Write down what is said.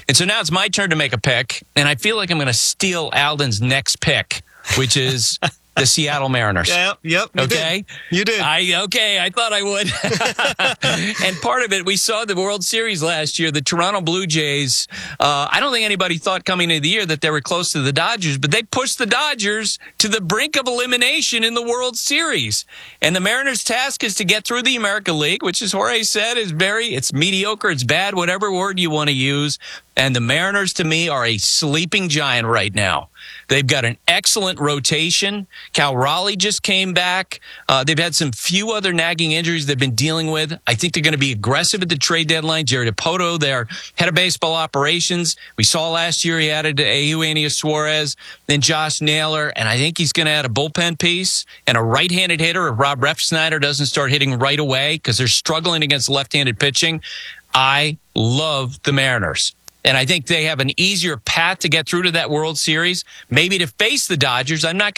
And so now it's my turn to make a pick, and I feel like I'm going to steal Alden's next pick, which is the Seattle Mariners. Yep. You did. I thought I would. And part of it, we saw the World Series last year, the Toronto Blue Jays. I don't think anybody thought coming into the year that they were close to the Dodgers, but they pushed the Dodgers to the brink of elimination in the World Series. And the Mariners' task is to get through the American League, which, as Jorge said, it's mediocre, it's bad, whatever word you want to use. And the Mariners, to me, are a sleeping giant right now. They've got an excellent rotation. Cal Raleigh just came back. They've had some few other nagging injuries they've been dealing with. I think they're going to be aggressive at the trade deadline. Jared Dipoto, their head of baseball operations. We saw last year he added Eugenio Suarez, then Josh Naylor, and I think he's going to add a bullpen piece and a right-handed hitter if Rob Refsnyder doesn't start hitting right away because they're struggling against left-handed pitching. I love the Mariners. And I think they have an easier path to get through to that World Series, maybe to face the Dodgers. I'm not